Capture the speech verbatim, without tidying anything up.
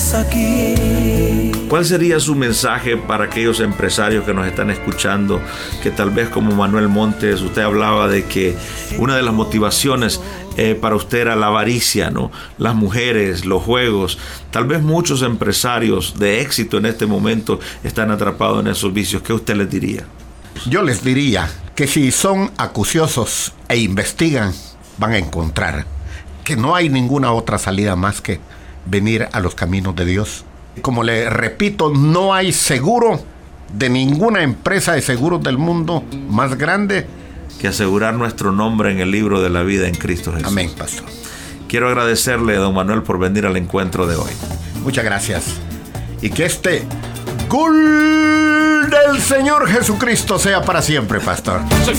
estamos aquí. ¿Cuál sería su mensaje para aquellos empresarios que nos están escuchando, que tal vez como Manuel Montes, usted hablaba de que una de las motivaciones eh, para usted era la avaricia, ¿no? Las mujeres, los juegos. Tal vez muchos empresarios de éxito en este momento están atrapados en esos vicios. ¿Qué usted les diría? Yo les diría que si son acuciosos e investigan, van a encontrar que no hay ninguna otra salida más que venir a los caminos de Dios. Como le repito, no hay seguro de ninguna empresa de seguros del mundo más grande que asegurar nuestro nombre en el libro de la vida en Cristo Jesús. Amén, pastor. Quiero agradecerle, don Manuel, por venir al encuentro de hoy. Muchas gracias. Y que este gol del Señor Jesucristo sea para siempre, pastor. Soy